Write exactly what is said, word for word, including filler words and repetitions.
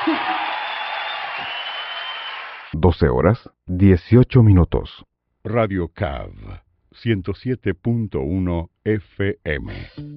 doce horas, dieciocho minutos. Radio C A V, ciento siete punto uno F M.